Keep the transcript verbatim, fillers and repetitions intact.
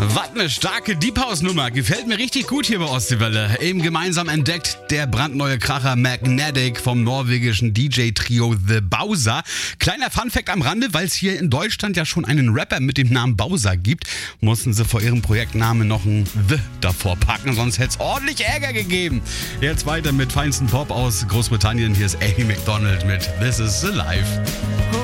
Was eine starke Deep House Nummer. Gefällt mir richtig gut hier bei Ostseewelle. Eben gemeinsam entdeckt der brandneue Kracher Magnetic vom norwegischen D J-Trio The Bowser. Kleiner Funfact am Rande, weil es hier in Deutschland ja schon einen Rapper mit dem Namen Bowser gibt, mussten sie vor ihrem Projektnamen noch ein The davor packen, sonst hätte es ordentlich Ärger gegeben. Jetzt weiter mit feinsten Pop aus Großbritannien. Hier ist Amy Macdonald mit This Is the Life.